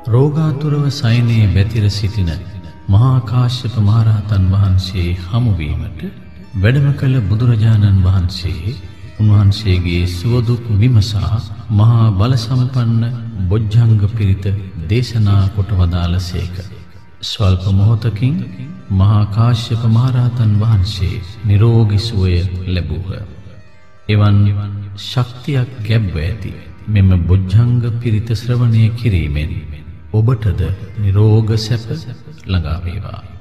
රෝගාතුරව සයනයේ බැතිර සිටින මහා කාශ්‍යප මහරහතන් වහන්සේ හමුවීමට වැඩම කළ බුදුරජාණන් වහන්සේ උන්වහන්සේගේ සුවදුක් විමසා මහා බල සම්පන්න බොජ්ජංග පිරිත දේශනා කොට වදාළසේක. ස්වල්ප මොහොතකින් මහා කාශ්‍යප මහරහතන් වහන්සේ නිරෝගී සුවය ලැබුහ. එවන් ශක්තියක් ගැබ්ව ඇති මෙම බොජ්ජංග පිරිත ශ්‍රවණය කිරීමෙන් ඔබටද නිරෝග සැප ළඟා වේවා.